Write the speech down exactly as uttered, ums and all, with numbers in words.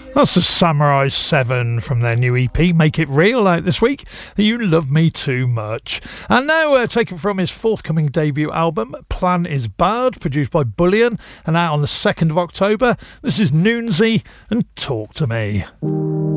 That's the Samurai seven from their new E P, Make It Real, out this week. You Love Me Too Much. And now, uh, taken from his forthcoming debut album, Plan Is Bad, produced by Bullion, and out on the second of October, this is Noonsy and Talk to Me.